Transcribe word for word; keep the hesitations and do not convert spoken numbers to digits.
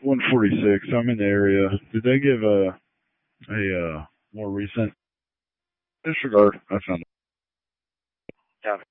one forty-six. I'm in the area. Did they give a a uh, more recent disregard? I found it. Yeah.